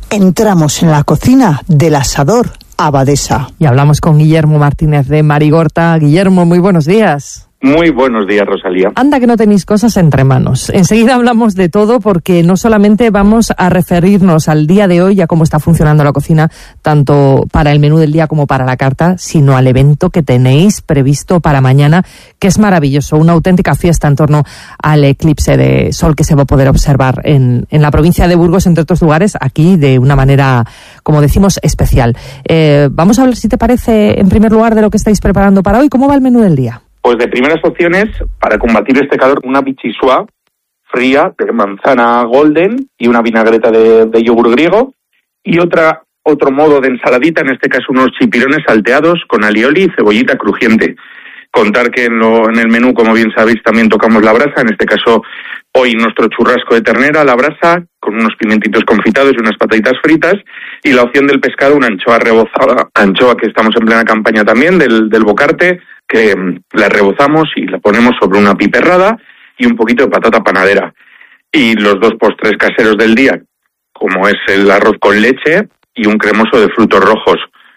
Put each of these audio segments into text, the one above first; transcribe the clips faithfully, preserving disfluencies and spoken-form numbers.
Entramos en la cocina del asador Abadesa. Y hablamos con Guillermo Martínez de Marigorta. Guillermo, muy buenos días. Muy buenos días, Rosalía. Anda que no tenéis cosas entre manos. Enseguida hablamos de todo, porque no solamente vamos a referirnos al día de hoy, a cómo está funcionando la cocina, tanto para el menú del día como para la carta, sino al evento que tenéis previsto para mañana, que es maravilloso, una auténtica fiesta en torno al eclipse de sol que se va a poder observar en, en la provincia de Burgos, entre otros lugares, aquí de una manera, como decimos, especial. Eh, vamos a hablar, si te parece, en primer lugar, de lo que estáis preparando para hoy. ¿Cómo va el menú del día? Pues de primeras opciones, para combatir este calor, una bichisua fría de manzana golden y una vinagreta de, de yogur griego, y otra otro modo de ensaladita, en este caso unos chipirones salteados con alioli y cebollita crujiente. Contar que en, lo, en el menú, como bien sabéis, también tocamos la brasa, en este caso hoy nuestro churrasco de ternera a la brasa, con unos pimentitos confitados y unas patatitas fritas, y la opción del pescado, una anchoa rebozada, anchoa que estamos en plena campaña también, del, del bocarte, que la rebozamos y la ponemos sobre una piperrada y un poquito de patata panadera. Y los dos postres caseros del día, como es el arroz con leche y un cremoso de frutos rojos.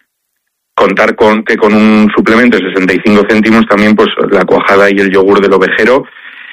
Contar con que con un suplemento de sesenta y cinco céntimos también, pues la cuajada y el yogur del ovejero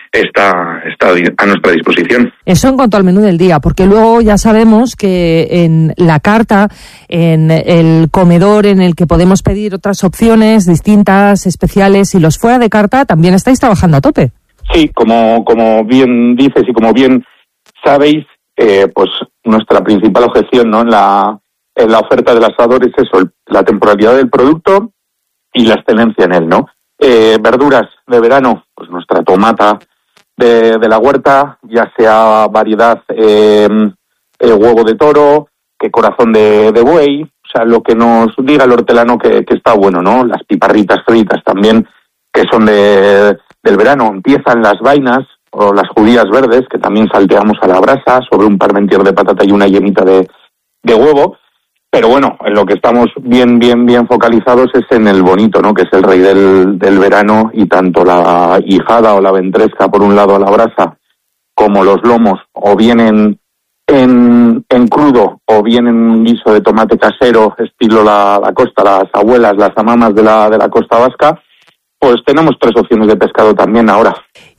está, está a nuestra disposición. Eso en cuanto al menú del día, porque luego ya sabemos que en la carta, en el comedor en el que podemos pedir otras opciones distintas, especiales, y los fuera de carta, también estáis trabajando a tope. Sí, como, como bien dices y como bien sabéis, eh, pues nuestra principal objeción, ¿no?, en la, en la oferta del asador es eso, la temporalidad del producto y la excelencia en él, ¿no? Eh, verduras de verano, pues nuestra tomata De, de la huerta, ya sea variedad eh, eh, huevo de toro, que corazón de, de buey, o sea, lo que nos diga el hortelano que, que está bueno, ¿no? Las piparritas fritas también, que son de, del verano. Empiezan las vainas, o las judías verdes, que también salteamos a la brasa, sobre un parmentier de patata y una yemita de, de huevo. Pero bueno, en lo que estamos bien, bien, bien focalizados es en el bonito, ¿no?, que es el rey del, del verano, y tanto la hijada o la ventresca por un lado a la brasa, como los lomos, o bien en, en, en crudo, o bien en un guiso de tomate casero, estilo la, la costa, las abuelas, las amamas de la, de la costa vasca, pues tenemos tres opciones de pescado también ahora.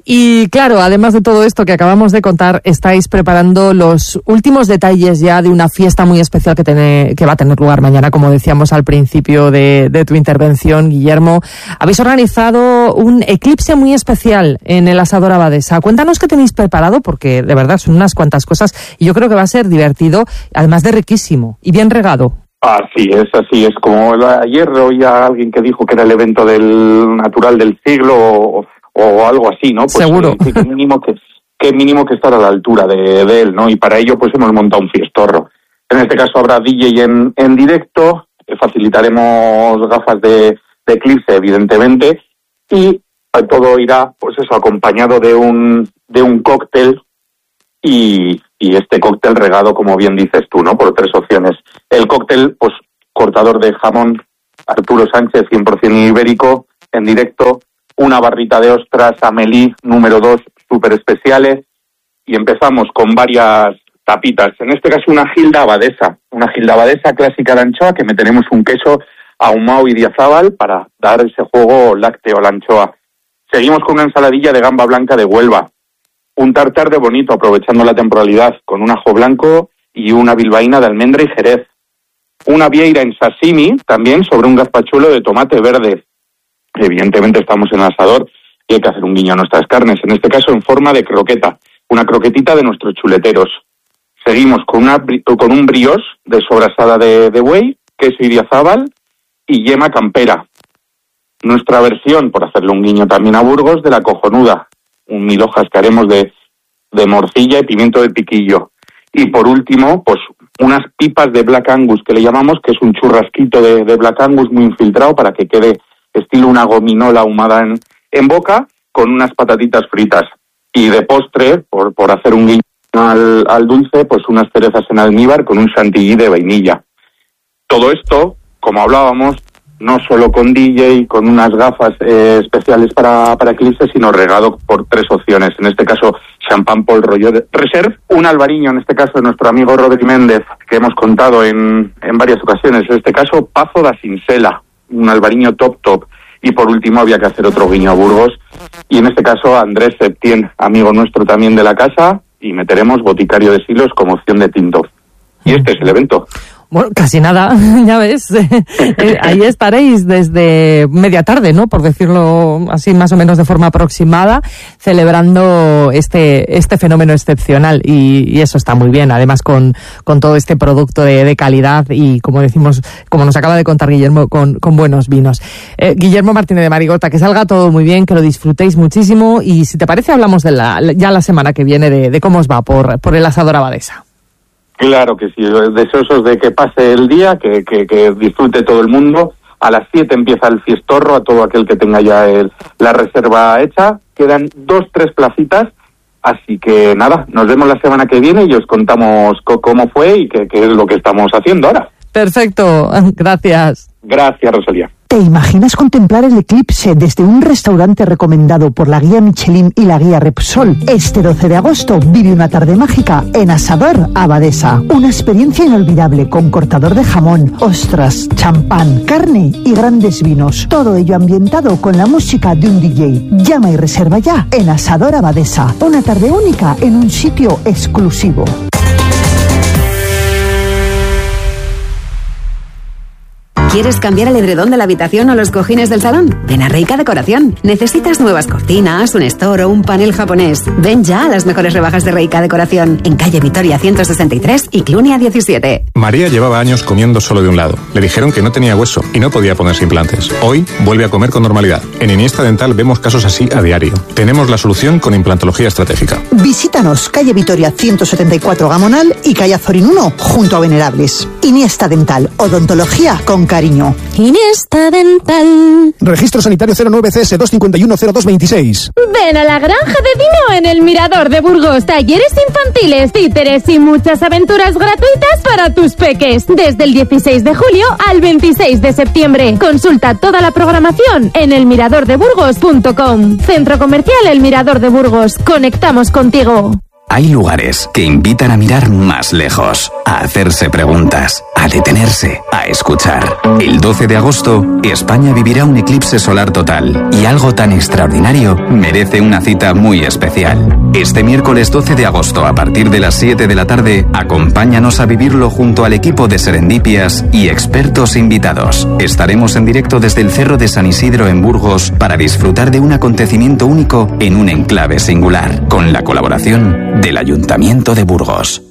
Y claro, además de todo esto que acabamos de contar, estáis preparando los últimos detalles ya de una fiesta muy especial que, tiene, que va a tener lugar mañana, como decíamos al principio de, de tu intervención, Guillermo. Habéis organizado un eclipse muy especial en el asador Abadesa. Cuéntanos qué tenéis preparado, porque de verdad son unas cuantas cosas y yo creo que va a ser divertido, además de riquísimo y bien regado. Así es, así es. Como ayer oía alguien que dijo que era el evento del natural del siglo o, o algo así, ¿no? Pues seguro. Que, que mínimo que, que mínimo que estar a la altura de, de él, ¿no? Y para ello pues hemos montado un fiestorro. En este caso habrá D J en, en directo, facilitaremos gafas de, de eclipse, evidentemente, y todo irá, pues eso, acompañado de un de un cóctel y, y este cóctel regado, como bien dices tú, ¿no?, por tres opciones. El cóctel, pues cortador de jamón Arturo Sánchez, cien por ciento ibérico, en directo, una barrita de ostras Amélie número dos, súper especiales, y empezamos con varias tapitas. En este caso una gilda abadesa, una gilda abadesa clásica de anchoa, que meteremos un queso ahumado y diazábal para dar ese juego lácteo a la anchoa. Seguimos con una ensaladilla de gamba blanca de Huelva, un tartar de bonito, aprovechando la temporalidad, con un ajo blanco y una bilbaína de almendra y jerez. Una vieira en sashimi, también sobre un gazpachuelo de tomate verde. Evidentemente estamos en el asador y hay que hacer un guiño a nuestras carnes, en este caso en forma de croqueta, una croquetita de nuestros chuleteros. Seguimos con una con un brioche de sobrasada de, de buey, queso idiazábal y yema campera. Nuestra versión, por hacerle un guiño también a Burgos, de la cojonuda, un mil hojas que haremos de, de morcilla y pimiento de piquillo. Y por último, pues unas pipas de Black Angus, que le llamamos, que es un churrasquito de, de Black Angus muy infiltrado para que quede estilo una gominola ahumada en, en boca, con unas patatitas fritas. Y de postre, por, por hacer un guiño al, al dulce, pues unas cerezas en almíbar con un chantilly de vainilla. Todo esto, como hablábamos, no solo con D J, con unas gafas eh, especiales para, para eclipse, sino regado por tres opciones. En este caso, champán Paul Roger Reserve, un albariño, en este caso de nuestro amigo Rodri Méndez, que hemos contado en, en varias ocasiones, en este caso Pazo da Sinsela, un albariño top top. Y por último había que hacer otro guiño a Burgos, y en este caso Andrés Septién, amigo nuestro también de la casa, y meteremos Boticario de Silos como opción de tinto. Y este es el evento. Bueno, casi nada, ya ves. Eh, ahí estaréis desde media tarde, ¿no? Por decirlo así, más o menos de forma aproximada, celebrando este este fenómeno excepcional. Y, y eso está muy bien, además con, con todo este producto de, de calidad y, como decimos, como nos acaba de contar Guillermo, con, con buenos vinos. Eh, Guillermo Martínez de Marigota, que salga todo muy bien, que lo disfrutéis muchísimo, y si te parece hablamos de la, ya la semana que viene de, de cómo os va por, por el Asador Abadesa. Claro que sí, deseosos de que pase el día, que, que, que disfrute todo el mundo. A las siete empieza el fiestorro, a todo aquel que tenga ya el, la reserva hecha. Quedan dos, tres placitas, así que nada, nos vemos la semana que viene y os contamos co- cómo fue y qué, qué es lo que estamos haciendo ahora. Perfecto, gracias. Gracias, Rosalía. ¿Te imaginas contemplar el eclipse desde un restaurante recomendado por la guía Michelin y la guía Repsol? Este doce de agosto vive una tarde mágica en Asador Abadesa. Una experiencia inolvidable con cortador de jamón, ostras, champán, carne y grandes vinos. Todo ello ambientado con la música de un D J. Llama y reserva ya en Asador Abadesa. Una tarde única en un sitio exclusivo. ¿Quieres cambiar el edredón de la habitación o los cojines del salón? Ven a Reika Decoración. ¿Necesitas nuevas cortinas, un store o un panel japonés? Ven ya a las mejores rebajas de Reika Decoración, en calle Vitoria ciento sesenta y tres y Clunia diecisiete. María llevaba años comiendo solo de un lado. Le dijeron que no tenía hueso y no podía ponerse implantes. Hoy vuelve a comer con normalidad. En Iniesta Dental vemos casos así a diario. Tenemos la solución con implantología estratégica. Visítanos, calle Vitoria ciento setenta y cuatro Gamonal y calle Azorín uno, junto a Venerables. Iniesta Dental, odontología con cariño. Iniesta Dental. Registro sanitario cero nueve C S dos cinco uno cero dos veintiséis. Ven a la Granja de Dino en el Mirador de Burgos. Talleres infantiles, títeres y muchas aventuras gratuitas para tus peques. Desde el dieciséis de julio al veintiséis de septiembre. Consulta toda la programación en el mirador de burgos punto com. Centro Comercial El Mirador de Burgos. Conectamos contigo. Hay lugares que invitan a mirar más lejos, a hacerse preguntas, a detenerse, a escuchar. El doce de agosto, España vivirá un eclipse solar total y algo tan extraordinario merece una cita muy especial. Este miércoles doce de agosto, a partir de las siete de la tarde, acompáñanos a vivirlo junto al equipo de Serendipias y expertos invitados. Estaremos en directo desde el Cerro de San Isidro en Burgos para disfrutar de un acontecimiento único en un enclave singular, con la colaboración del Ayuntamiento de Burgos.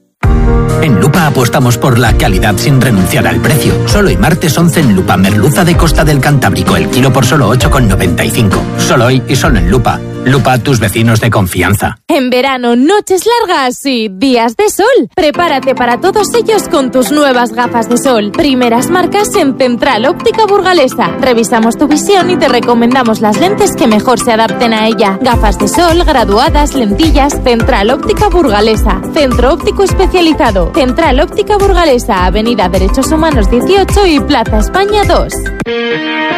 En Lupa apostamos por la calidad sin renunciar al precio. Solo hoy martes once en Lupa, merluza de Costa del Cantábrico, el kilo por solo ocho con noventa y cinco. Solo hoy y solo en Lupa. Lupa, tus vecinos de confianza. En verano, noches largas y días de sol. Prepárate para todos ellos con tus nuevas gafas de sol. Primeras marcas en Central Óptica Burgalesa. Revisamos tu visión y te recomendamos las lentes que mejor se adapten a ella. Gafas de sol, graduadas, lentillas. Central Óptica Burgalesa. Centro óptico especializado. Central Óptica Burgalesa, Avenida Derechos Humanos dieciocho y Plaza España dos.